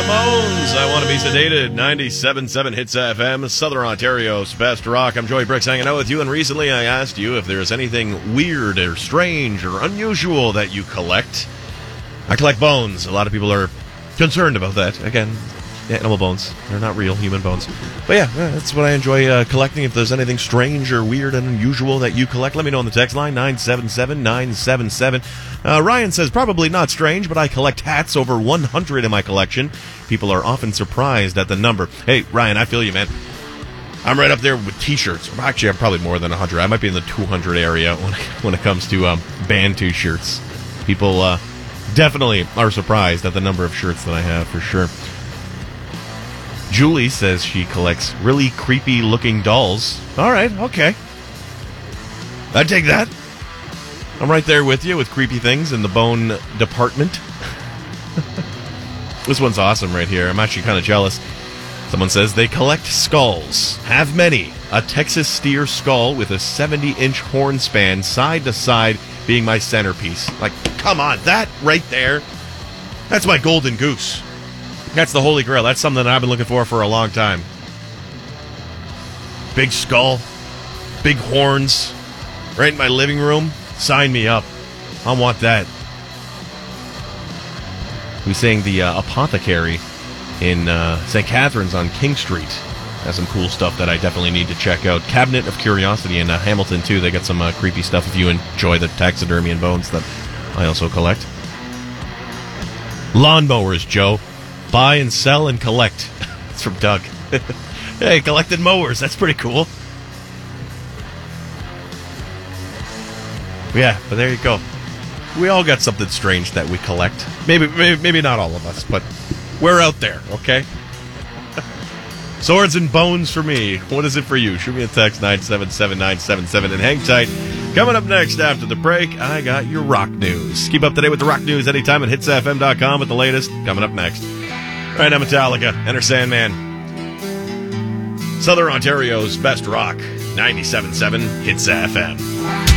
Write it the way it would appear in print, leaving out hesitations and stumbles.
Ramones, I Want to Be Sedated, 97.7 Hits FM, Southern Ontario's best rock. I'm Joey Bricks hanging out with you, and recently I asked you if there's anything weird or strange or unusual that you collect. I collect bones. A lot of people are concerned about that. Again, animal bones. They're not real human bones. But yeah, that's what I enjoy collecting. If there's anything strange or weird and unusual that you collect, let me know on the text line, 977-977. Ryan says, probably not strange, but I collect hats, over 100 in my collection. People are often surprised at the number. Hey, Ryan, I feel you, man. I'm right up there with T-shirts. Actually, I'm probably more than 100. I might be in the 200 area when it comes to band T-shirts. People definitely are surprised at the number of shirts that I have, for sure. Julie says she collects really creepy-looking dolls. All right, okay. I'd take that. I'm right there with you with creepy things in the bone department. This one's awesome right here. I'm actually kind of jealous. Someone says they collect skulls. Have many. A Texas steer skull with a 70-inch horn span side to side being my centerpiece. Like, come on, that right there, that's my golden goose. That's the holy grail. That's something that I've been looking for a long time. Big skull, big horns, right in my living room. Sign me up. I want that. We're saying the Apothecary in St. Catharines on King Street has some cool stuff that I definitely need to check out. Cabinet of Curiosity in Hamilton, too. They got some creepy stuff if you enjoy the taxidermy and bones that I also collect. Lawnmowers, Joe. Buy and sell and collect. It's from Doug. Hey, collected mowers. That's pretty cool. Yeah, but there you go. We all got something strange that we collect. Maybe not all of us, but we're out there, okay? Swords and bones for me. What is it for you? Shoot me a text, 977-977, and hang tight. Coming up next after the break, I got your rock news. Keep up to date with the rock news anytime at hitsfm.com with the latest. Coming up next. Right now, Metallica, Enter Sandman. Southern Ontario's best rock, 97.7 Hits FM.